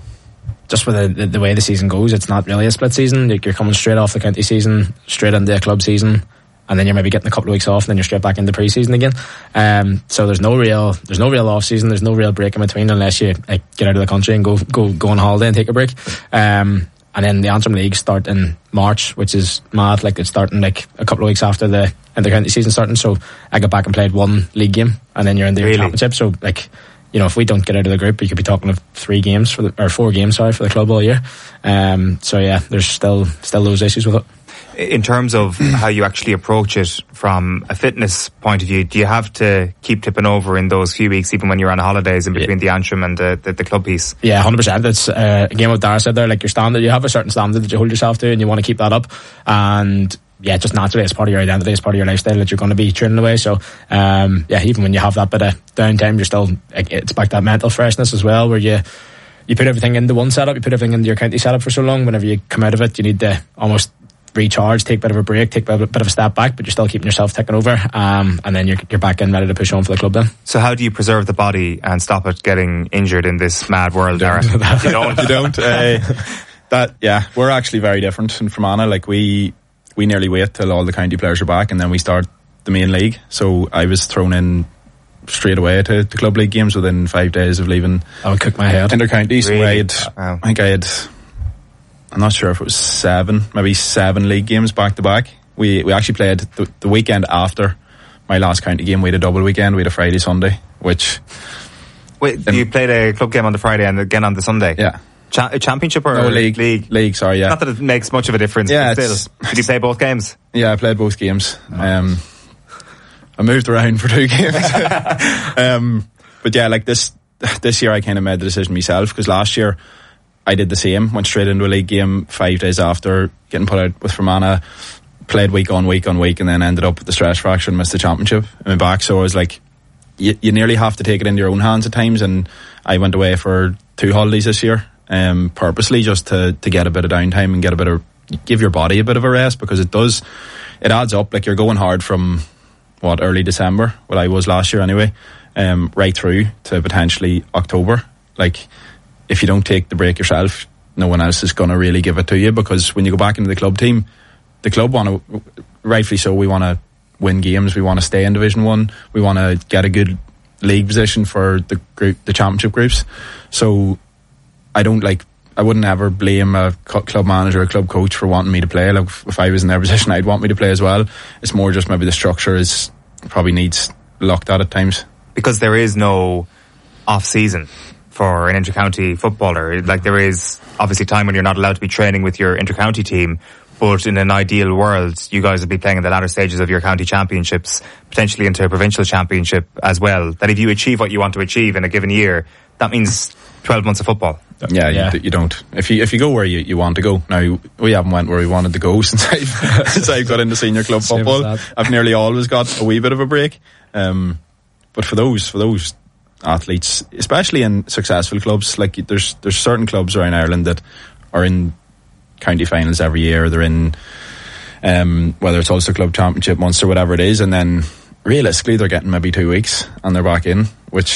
L: just with the, the, the way the season goes. It's not really a split season. Like, you're coming straight off the county season, straight into a club season, and then you're maybe getting a couple of weeks off, and then you're straight back into pre-season again. Um, so there's no real, there's no real off season. There's no real break in between unless you like, get out of the country and go go go on holiday and take a break. Um, and then the Antrim League start in March, which is mad. Like, it's starting like a couple of weeks after the inter-county season starting. So I got back and played one league game, and then you're in the
B: really?
L: championship. So like, you know, if we don't get out of the group, we could be talking of three games for the, or four games, sorry, for the club all year. Um, so yeah, there's still still those issues with it.
B: In terms of how you actually approach it from a fitness point of view, do you have to keep tipping over in those few weeks, even when you're on holidays in between yeah. the Antrim and the, the, the club piece?
L: Yeah, one hundred percent. It's uh, again what Dara said there, like your standard, you have a certain standard that you hold yourself to and you want to keep that up. And yeah, just naturally, it's part of your identity, it's part of your lifestyle that you're going to be training away. So um, yeah, even when you have that bit of downtime, you're still, it's back to that mental freshness as well, where you you put everything into one setup, you put everything into your county setup for so long. Whenever you come out of it, you need to almost recharge, take a bit of a break, take a bit of a step back, but you're still keeping yourself ticking over, um, and then you're, you're back in ready to push on for the club then.
B: So how do you preserve the body and stop it getting injured in this mad world, Dara?
M: You don't. You don't. Uh, that, yeah, we're actually very different in Fermanagh. Like, we we nearly wait till all the county players are back and then we start the main league. So I was thrown in straight away to the club league games within five days of leaving.
L: I would cook my head.
M: Inter-county. So
B: really?
M: I had,
B: wow.
M: I think I had, I'm not sure if it was seven, maybe seven league games back to back. We we actually played the, the weekend after my last county game. We had a double weekend. We had a Friday, Sunday, which.
B: Wait, you played a club game on the Friday and again on the Sunday?
M: Yeah.
B: Cha- a championship or
M: no, league?
B: League?
M: League, sorry, yeah.
B: Not that it makes much of a difference,
M: yeah,
B: but still. Did you play both games?
M: Yeah, I played both games. Um, I moved around for two games. um, but yeah, like this this year I kind of made the decision myself, because last year I did the same, went straight into a league game five days after getting put out with Fermanagh, played week on week on week, and then ended up with the stress fracture and missed the championship in my back. So I was like, you, you nearly have to take it into your own hands at times, and I went away for two holidays this year, um, purposely just to, to get a bit of downtime and get a bit of, give your body a bit of a rest, because it does, it adds up. Like, you're going hard from, what, early December, what I was last year anyway, um, right through to potentially October. Like, if you don't take the break yourself, no one else is going to really give it to you, because when you go back into the club team, the club want to, rightfully so, we want to win games, we want to stay in Division One, we want to get a good league position for the group, the championship groups. So I don't like, I wouldn't ever blame a club manager or a club coach for wanting me to play. Like, if I was in their position, I'd want me to play as well. It's more just maybe the structure is probably needs looked at at times,
B: because there is no off season for an inter-county footballer. Like, there is obviously time when you're not allowed to be training with your inter-county team, but in an ideal world, you guys would be playing in the latter stages of your county championships, potentially into a provincial championship as well. That if you achieve what you want to achieve in a given year, that means twelve months of football.
M: Yeah, yeah. You, you don't. If you if you go where you, you want to go. Now, we haven't went where we wanted to go since I've since I've got into senior club football. I've nearly always got a wee bit of a break. Um, but for those for those athletes, especially in successful clubs, like, there's there's certain clubs around Ireland that are in county finals every year. They're in um, whether it's Ulster Club Championship, Munster, whatever it is, and then realistically they're getting maybe two weeks and they're back in, which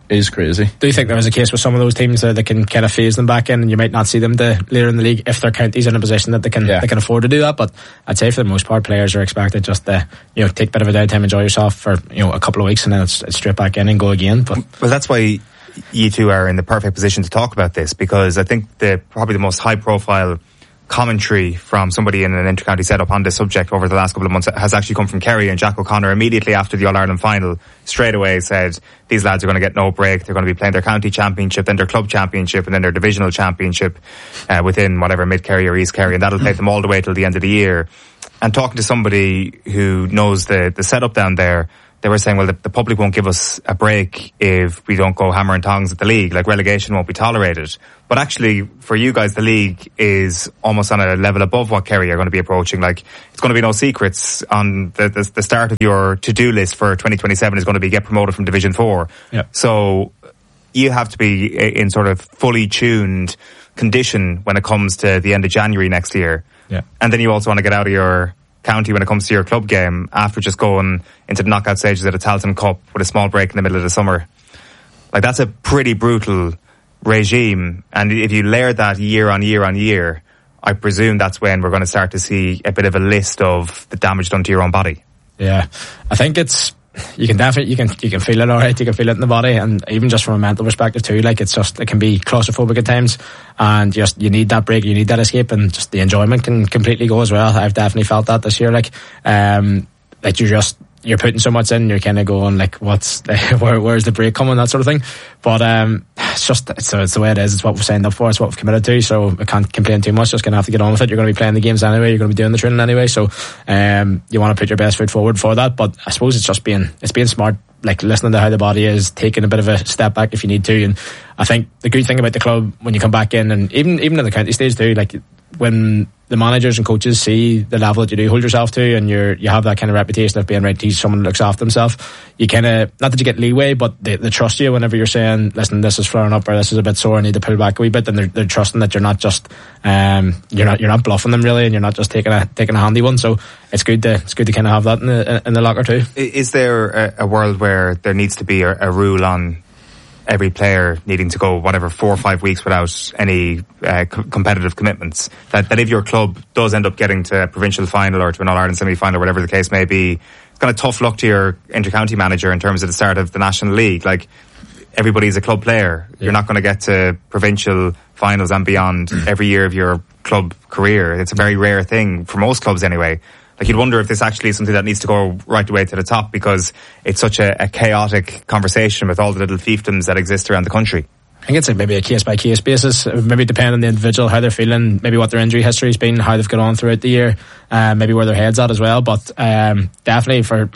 M: is crazy.
L: Do you think there was a case with some of those teams that they can kind of phase them back in, and you might not see them to later in the league if their county's in a position that they can yeah. they can afford to do that? But I'd say for the most part, players are expected just to, you know, take a bit of a downtime, enjoy yourself for, you know, a couple of weeks, and then it's, it's straight back in and go again. But
B: well, that's why you two are in the perfect position to talk about this, because I think the probably the most high profile commentary from somebody in an inter-county setup on this subject over the last couple of months has actually come from Kerry, and Jack O'Connor immediately after the All-Ireland final straight away said these lads are going to get no break. They're going to be playing their county championship, then their club championship, and then their divisional championship uh, within whatever Mid-Kerry or East Kerry, and that'll take them all the way till the end of the year. And talking to somebody who knows the, the setup down there, they were saying, well, the, the public won't give us a break if we don't go hammer and tongs at the league. Like, relegation won't be tolerated. But actually, for you guys, the league is almost on a level above what Kerry are going to be approaching. Like, it's going to be no secrets. On the, the, the start of your to-do list for twenty twenty-seven is going to be get promoted from Division four.
L: Yep.
B: So you have to be in sort of fully tuned condition when it comes to the end of January next year.
L: Yeah.
B: And then you also want to get out of your county when it comes to your club game after just going into the knockout stages at a Tailteann Cup with a small break in the middle of the summer. Like, that's a pretty brutal regime, and if you layer that year on year on year, I presume that's when we're going to start to see a bit of a list of the damage done to your own body.
L: Yeah, I think it's, you can definitely, you can you can feel it alright, you can feel it in the body, and even just from a mental perspective too, like, it's just, it can be claustrophobic at times, and just, you need that break, you need that escape, and just the enjoyment can completely go as well. I've definitely felt that this year, like, um, like you're just, you're putting so much in, you're kind of going like, what's where, where's the break coming, that sort of thing. But um, it's just, it's, it's the way it is. It's what we've signed up for, it's what we've committed to, so I can't complain too much. Just gonna have to get on with it. You're going to be playing the games anyway, you're going to be doing the training anyway, so um, you want to put your best foot forward for that. But I suppose it's just being, it's being smart, like listening to how the body is, taking a bit of a step back if you need to. And I think the good thing about the club when you come back in, and even even in the county stage too, like when the managers and coaches see the level that you do hold yourself to, and you're you have that kind of reputation of being right, he's someone that looks after himself, you kind of, not that you get leeway, but they, they trust you whenever you're saying, listen, this is flaring up, or this is a bit sore, I need to pull back a wee bit, and they're, they're trusting that you're not just um you're not you're not bluffing them really, and you're not just taking a taking a handy one. So it's good to it's good to kind of have that in the in the locker too.
B: Is there a, a world where there needs to be a, a rule on every player needing to go whatever four or five weeks without any uh, co- competitive commitments, that, that if your club does end up getting to a provincial final or to an All-Ireland semi-final, whatever the case may be, it's kind of tough luck to your inter-county manager in terms of the start of the National League. Like, everybody's a club player. Yeah. You're not going to get to provincial finals and beyond every year of your club career. It's a very rare thing for most clubs anyway. Like, you'd wonder if this actually is something that needs to go right the way to the top, because it's such a, a chaotic conversation with all the little fiefdoms that exist around the country.
L: I think it's a, maybe a case-by-case basis, maybe depending on the individual, how they're feeling, maybe what their injury history has been, how they've got on throughout the year, uh, maybe where their head's at as well. But um, definitely for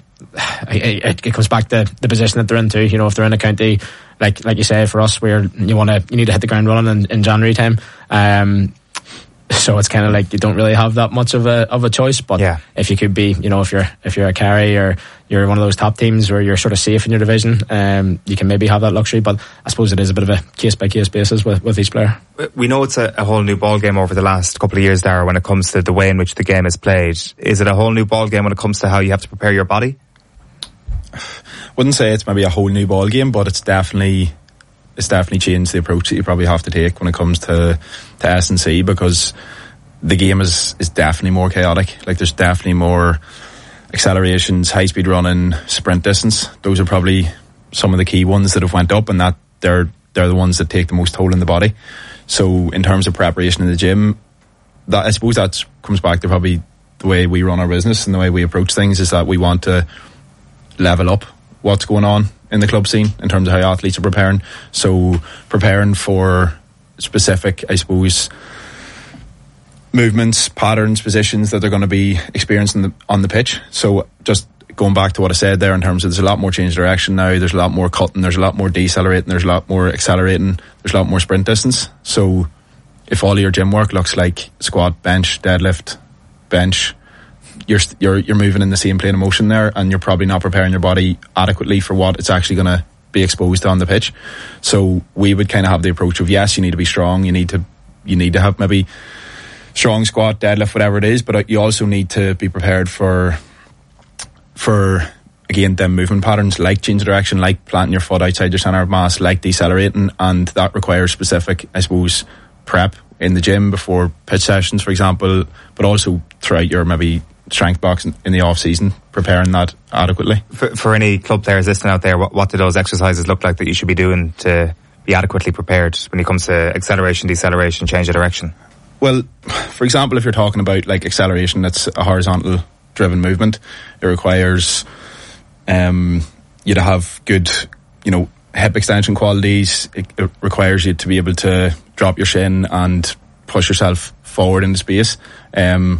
L: it, it comes back to the position that they're in too. You know, if they're in a county, like like you say, for us, where you want to, you need to hit the ground running in, in January time. Um, So it's kind of like you don't really have that much of a of a choice. But
B: yeah.
L: if you could be, you know, if you're if you're a Kerry or you're one of those top teams where you're sort of safe in your division, um, you can maybe have that luxury. But I suppose it is a bit of a case by case basis with, with each player.
B: We know it's a, a whole new ball game over the last couple of years, Dara, when it comes to the way in which the game is played. Is it a whole new ball game when it comes to how you have to prepare your body?
M: Wouldn't say it's maybe a whole new ball game, but it's definitely. It's definitely changed the approach that you probably have to take when it comes to, to S and C, because the game is, is definitely more chaotic. Like, there's definitely more accelerations, high speed running, sprint distance. Those are probably some of the key ones that have went up, and that they're they're the ones that take the most toll in the body. So in terms of preparation in the gym, that I suppose that comes back to probably the way we run our business and the way we approach things, is that we want to level up what's going on in the club scene in terms of how athletes are preparing. So preparing for specific, I suppose, movements, patterns, positions that they're going to be experiencing the, on the pitch. So just going back to what I said there in terms of there's a lot more change of direction now, there's a lot more cutting, there's a lot more decelerating, there's a lot more accelerating, there's a lot more sprint distance. So if all of your gym work looks like squat, bench, deadlift, bench, you're you're you're moving in the same plane of motion there, and you're probably not preparing your body adequately for what it's actually going to be exposed to on the pitch. So we would kind of have the approach of, yes, you need to be strong, you need to you need to have maybe strong squat, deadlift, whatever it is, but you also need to be prepared for for again, them movement patterns, like change of direction, like planting your foot outside your centre of mass, like decelerating, and that requires specific, I suppose, prep in the gym before pitch sessions, for example, but also throughout your maybe strength box in, in the off season, preparing that adequately.
B: For, for any club players listening out there, what, what do those exercises look like that you should be doing to be adequately prepared when it comes to acceleration, deceleration, change of direction?
M: Well, for example, if you're talking about like acceleration, that's a horizontal driven movement. It requires um, you to have good, you know, hip extension qualities. It, it requires you to be able to drop your shin and push yourself forward into space. Um,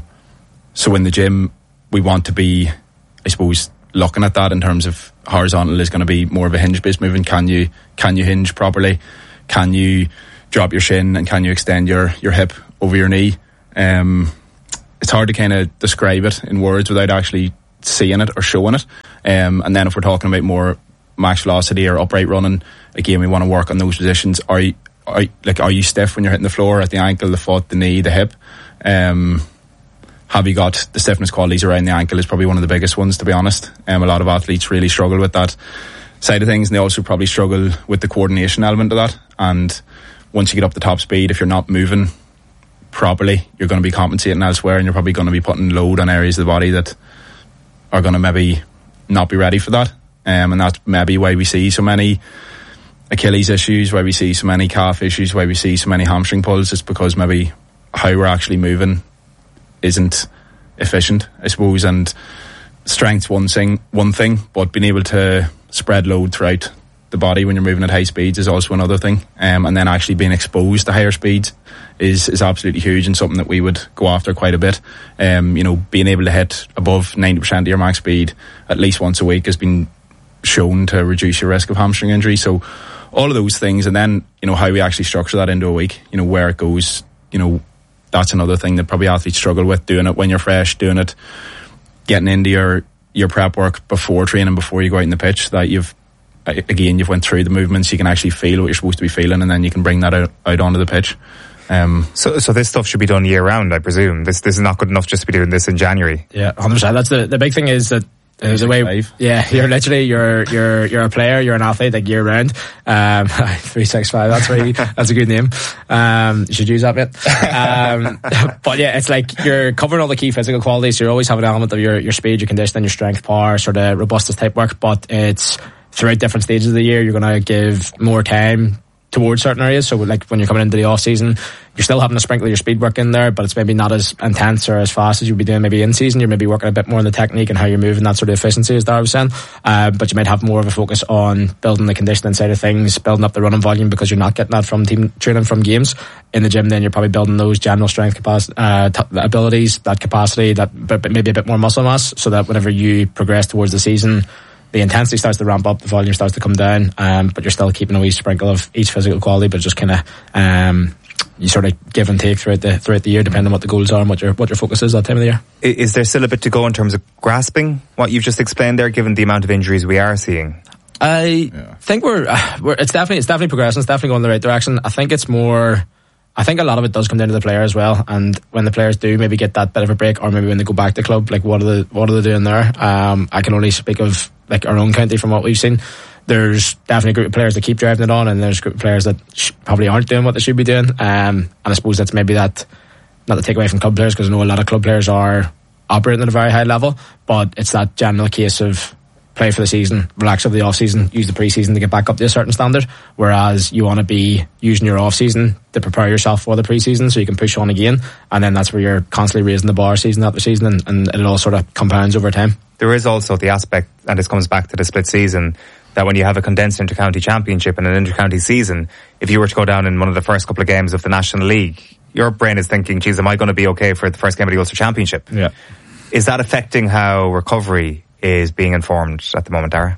M: so in the gym, we want to be, I suppose, looking at that in terms of horizontal is going to be more of a hinge-based movement. Can you can you hinge properly? Can you drop your shin, and can you extend your, your hip over your knee? Um, it's hard to kind of describe it in words without actually seeing it or showing it. Um, and then if we're talking about more max velocity or upright running, again, we want to work on those positions. Are you, are, like, are you stiff when you're hitting the floor at the ankle, the foot, the knee, the hip? Um, have you got the stiffness qualities around the ankle is probably one of the biggest ones, to be honest. Um, a lot of athletes really struggle with that side of things, and they also probably struggle with the coordination element of that. And once you get up the top speed, if you're not moving properly, you're going to be compensating elsewhere, and you're probably going to be putting load on areas of the body that are going to maybe not be ready for that. Um, and that's maybe why we see so many Achilles issues, why we see so many calf issues, why we see so many hamstring pulls. It's because maybe how we're actually moving isn't efficient, I suppose. And strength's one thing, one thing, but being able to spread load throughout the body when you're moving at high speeds is also another thing. Um, and then actually being exposed to higher speeds is is absolutely huge, and something that we would go after quite a bit. Um, you know, being able to hit above ninety percent of your max speed at least once a week has been shown to reduce your risk of hamstring injury. So all of those things, and then, you know, how we actually structure that into a week, you know, where it goes, you know, that's another thing that probably athletes struggle with, doing it when you're fresh, doing it, getting into your, your prep work before training, before you go out in the pitch, that you've, again, you've went through the movements, you can actually feel what you're supposed to be feeling, and then you can bring that out, out onto the pitch. Um,
B: so, so this stuff should be done year round, I presume. This, this is not good enough just to be doing this in January.
L: Yeah, one hundred percent. That's the the big thing is that uh, the way, five. yeah, you're literally you're you're you're a player, you're an athlete like year round. Um, three six five. That's very that's a good name. Um, you should use that bit. Um, but yeah, it's like you're covering all the key physical qualities. So you always have an element of your your speed, your conditioning, your strength, power, sort of robustness type work. But it's throughout different stages of the year, you're going to give more time towards certain areas. So like when you're coming into the off season, you're still having to sprinkle your speed work in there, but it's maybe not as intense or as fast as you'd be doing maybe in season. You're maybe working a bit more on the technique and how you're moving, that sort of efficiency, as Dara was saying. Uh, but you might have more of a focus on building the conditioning side of things, building up the running volume, because you're not getting that from team training, from games. In the gym, then you're probably building those general strength capacity, uh, t- abilities, that capacity, that but maybe a bit more muscle mass, so that whenever you progress towards the season, the intensity starts to ramp up, the volume starts to come down, um, but you're still keeping a wee sprinkle of each physical quality, but just kind of um, you sort of give and take throughout the throughout the year, depending on what the goals are and what your what your focus is that time of the year.
B: Is there still a bit to go in terms of grasping what you've just explained there, given the amount of injuries we are seeing?
L: I yeah. think we're, uh, we're it's definitely it's definitely progressing. It's definitely going in the right direction. I think it's more. I think a lot of it does come down to the player as well, and when the players do maybe get that bit of a break, or maybe when they go back to club, like what are the what are they doing there? Um, I can only speak of like our own county from what we've seen. There's definitely a group of players that keep driving it on, and there's a group of players that sh- probably aren't doing what they should be doing. Um, and I suppose that's maybe that, not to take away from club players, because I know a lot of club players are operating at a very high level, but it's that general case of play for the season, relax over the off season, use the pre-season to get back up to a certain standard, whereas you want to be using your off season to prepare yourself for the pre-season so you can push on again, and then that's where you're constantly raising the bar season after season, and, and it all sort of compounds over time.
B: There is also the aspect, and this comes back to the split season, that when you have a condensed inter-county championship and an inter-county season, if you were to go down in one of the first couple of games of the National League, your brain is thinking, geez, am I going to be okay for the first game of the Ulster Championship?
L: Yeah.
B: Is that affecting how recovery is being informed at the moment, Dara?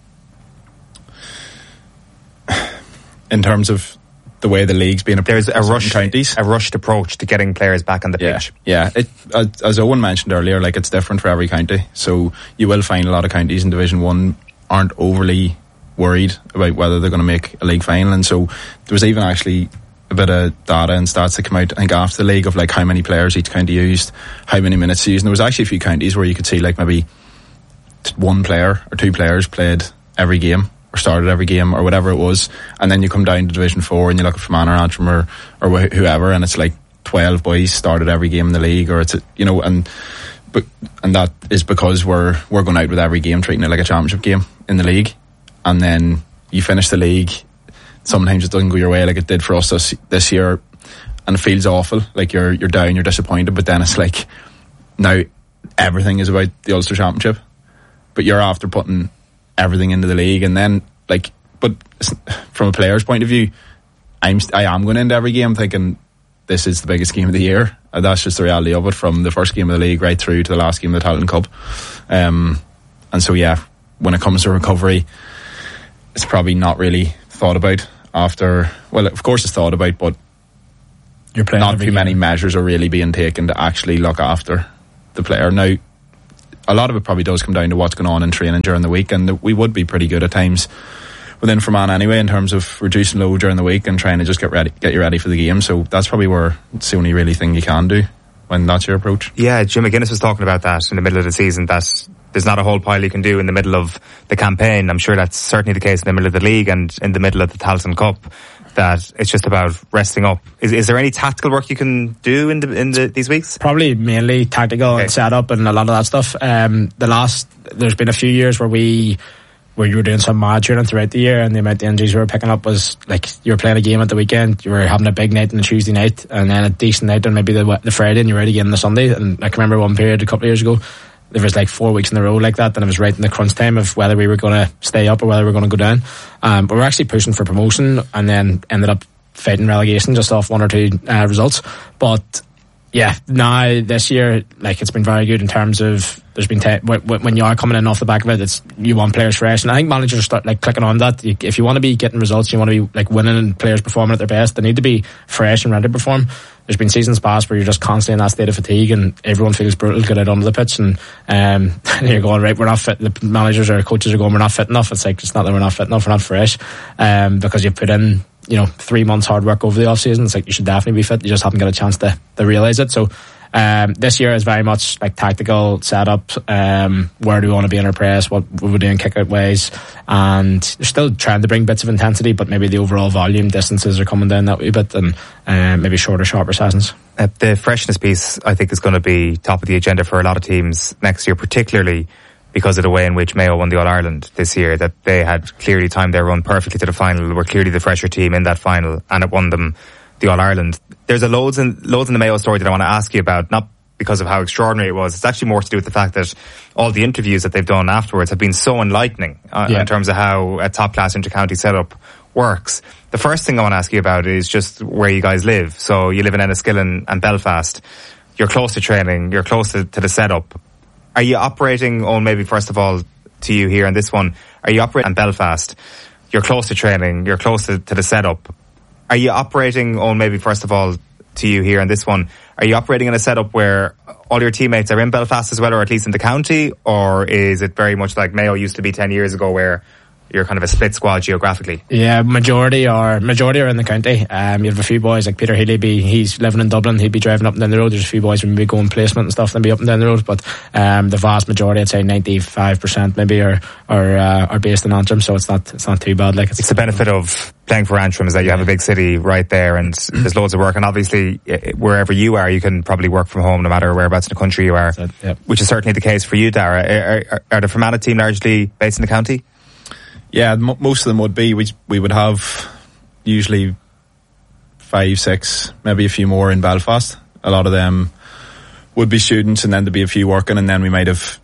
M: In terms of the way the league's being approached,
B: there's a rush, counties. a rushed approach to getting players back on the
M: yeah,
B: pitch.
M: Yeah, it, as, as Owen mentioned earlier, like it's different for every county. So you will find a lot of counties in Division One aren't overly worried about whether they're going to make a league final, and so there was even actually a bit of data and stats that came out, I think, after the league of like how many players each county used, how many minutes used, and there was actually a few counties where you could see like maybe one player or two players played every game or started every game or whatever it was, and then you come down to Division Four and you look at Fermanagh or Antrim or, or wh- whoever, and it's like twelve boys started every game in the league, or it's a, you know, and but and that is because we're we're going out with every game treating it like a championship game in the league, and then you finish the league. Sometimes it doesn't go your way like it did for us this this year, and it feels awful. Like you're you're down, you're disappointed, but then it's like now everything is about the Ulster Championship, but you're after putting everything into the league, and then like, but from a player's point of view, I'm I am going into every game thinking this is the biggest game of the year. And that's just the reality of it, from the first game of the league right through to the last game of the Tailteann Cup. Um, and so yeah, when it comes to recovery, it's probably not really thought about after. Well, of course it's thought about, but
L: You're playing
M: not too
L: game.
M: many measures are really being taken to actually look after the player. Now, a lot of it probably does come down to what's going on in training during the week, and we would be pretty good at times within Fermanagh anyway in terms of reducing load during the week and trying to just get ready, get you ready for the game. So that's probably where it's the only really thing you can do when that's your approach.
B: Yeah, Jim McGuinness was talking about that in the middle of the season, that there's not a whole pile you can do in the middle of the campaign. I'm sure that's certainly the case in the middle of the league and in the middle of the Tailteann Cup, that it's just about resting up. Is, is there any tactical work you can do in the, in the, these weeks?
L: Probably mainly tactical
B: Okay.
L: and setup and a lot of that stuff. Um, the last, there's been a few years where we, where you were doing some mad training throughout the year, and the amount of injuries we were picking up was like you were playing a game at the weekend, you were having a big night on the Tuesday night, and then a decent night on maybe the, the Friday, and you were out again on the Sunday. And I can remember one period a couple of years ago, there was like four weeks in a row like that, and it was right in the crunch time of whether we were going to stay up or whether we were going to go down. Um, but we were actually pushing for promotion, and then ended up fighting relegation just off one or two uh, results. But yeah, now this year, like, it's been very good in terms of there's been te- when you are coming in off the back of it, it's you want players fresh, and I think managers start like clicking on that. You, if you want to be getting results, you want to be like winning and players performing at their best, they need to be fresh and ready to perform. There's been seasons past where you're just constantly in that state of fatigue and everyone feels brutal to get out onto the pitch, and um, you're going, right, we're not fit. The managers or coaches are going, we're not fit enough. It's like, it's not that we're not fit enough, we're not fresh, um, because you've put in, you know, three months hard work over the off season. It's like you should definitely be fit, you just haven't got a chance to, to realise it. So um, this year is very much like tactical setup. Um, where do we want to be in our press? What we would do in kick out ways, and they're still trying to bring bits of intensity, but maybe the overall volume distances are coming down that wee bit, and um, maybe shorter, sharper sessions.
B: Uh, the freshness piece, I think, is going to be top of the agenda for a lot of teams next year, particularly because of the way in which Mayo won the All-Ireland this year, that they had clearly timed their run perfectly to the final, were clearly the fresher team in that final, and it won them the All-Ireland. There's a loads and loads in the Mayo story that I want to ask you about, not because of how extraordinary it was. It's actually more to do with the fact that all the interviews that they've done afterwards have been so enlightening uh,
L: yeah.
B: in terms of how a top-class inter-county setup works. The first thing I want to ask you about is just where you guys live. So you live in Enniskillen and Belfast. You're close to training. You're close to, to the setup. Are you operating on, maybe first of all to you here on this one, are you operating in Belfast? You're close to training. You're close to, to the setup. Are you operating on, maybe first of all to you here on this one, are you operating in a setup where all your teammates are in Belfast as well, or at least in the county? Or is it very much like Mayo used to be ten years ago, where you're kind of a split squad geographically?
L: Yeah, majority are majority are in the county. Um, you have a few boys like Peter Healy. Be he's living in Dublin. He'd be driving up and down the road. There's a few boys who maybe going placement and stuff and be up and down the road. But um, the vast majority, I'd say ninety-five percent maybe, are are uh, are based in Antrim. So it's not it's not too bad. Like it's,
B: it's the benefit of playing for Antrim is that you have a big city right there, and there's loads of work. And obviously, wherever you are, you can probably work from home, no matter whereabouts in the country you are.
L: It, yep. Which
B: is certainly the case for you, Dara. Are, are, are the Fermanagh team largely based in the county?
M: Yeah, m- most of them would be. We we would have usually five, six, maybe a few more in Belfast. A lot of them would be students, and then there'd be a few working, and then we might have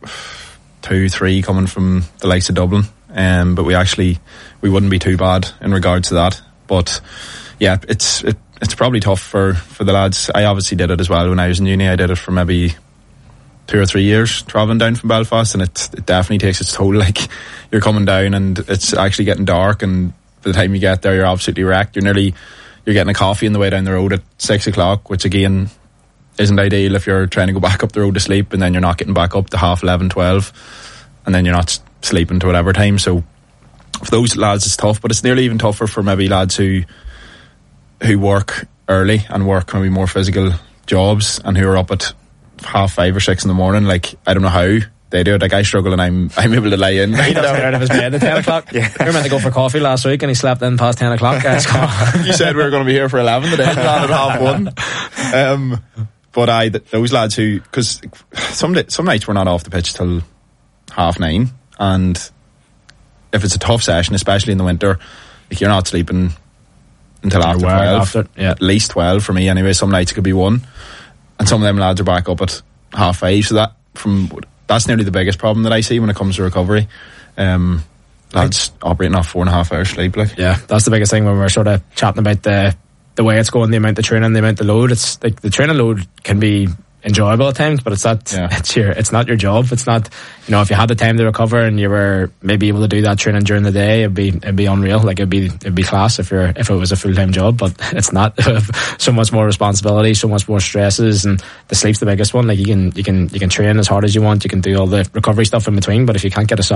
M: two, three coming from the likes of Dublin. Um, but we actually we wouldn't be too bad in regards to that. But yeah, it's it, it's probably tough for, for the lads. I obviously did it as well when I was in uni. I did it for maybe two or three years travelling down from Belfast, and it, it definitely takes its toll. Like, you're coming down and it's actually getting dark, and by the time you get there you're absolutely wrecked. You're nearly you're getting a coffee on the way down the road at six o'clock, which again isn't ideal if you're trying to go back up the road to sleep, and then you're not getting back up to half eleven, twelve, and then you're not sleeping to whatever time. So for those lads it's tough, but it's nearly even tougher for maybe lads who who work early and work maybe more physical jobs and who are up at half five or six in the morning. Like, I don't know how they do it. Like I struggle and I'm I'm able to lie in.
L: He doesn't get out of his bed at ten o'clock. Yeah. We were meant to go for coffee last week and he slept in past ten o'clock.
M: You said we were going to be here for eleven today, plan at half one. Um, but I, those lads who, because some some nights we're not off the pitch till half nine, and if it's a tough session, especially in the winter, like you're not sleeping until after twelve. After, yeah. At least twelve for me anyway. Some nights it could be one, and some of them lads are back up at half five. So that from that's nearly the biggest problem that I see when it comes to recovery. Um, lads operating off four and a half hours sleep. Like,
L: yeah, that's the biggest thing when we're sort of chatting about the the way it's going, the amount of training, the amount of load. It's like the training load can be enjoyable at times, but it's not yeah. it's your it's not your job. It's not, you know, if you had the time to recover and you were maybe able to do that training during the day, it'd be it'd be unreal. Like it'd be it'd be class if you're if it was a full time job, but it's not. So much more responsibility, so much more stresses, and the sleep's the biggest one. Like you can you can you can train as hard as you want, you can do all the recovery stuff in between, but if you can't get a